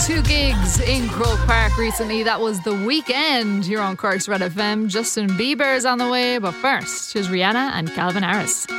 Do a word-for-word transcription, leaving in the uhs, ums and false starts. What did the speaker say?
two gigs in Croke Park recently. That was The Weekend. You're on Cork's Red F M. Justin Bieber is on the way, but first, here's Rihanna and Calvin Harris.